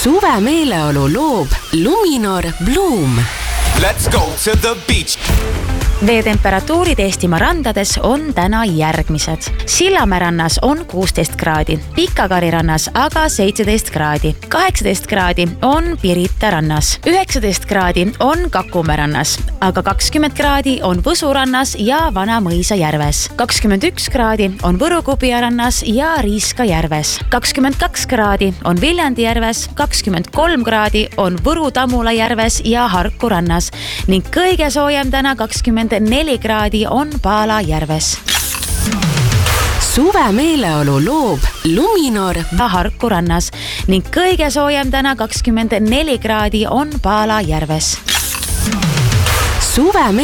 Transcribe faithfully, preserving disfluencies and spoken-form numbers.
Suve meeleolu loob Luminor Bloom. Let's go to the beach. Veetemperatuurid Eestimaa randades on täna järgmised. Sillamäe rannas on kuusteist kraadi, Pikakari rannas aga seitseteist kraadi, kaheksateist kraadi on Pirita rannas, üheksateist kraadi on Kakumäe rannas, aga kakskümmend kraadi on Võsu rannas ja Vana-Mõisa järves, kakskümmend üks kraadi on Võru-Kubja rannas ja Riiska järves, kakskümmend kaks kraadi on Viljandi järves, kakskümmend kolm kraadi on Võru-Tamula järves ja Harku rannas ning kõige soojem täna kakskümmend neli kraadi on Paala järves. Suve meeleolu loob Luminor Harku rannas ning kõige soojem täna kakskümmend neli kraadi on Paala järves. Suve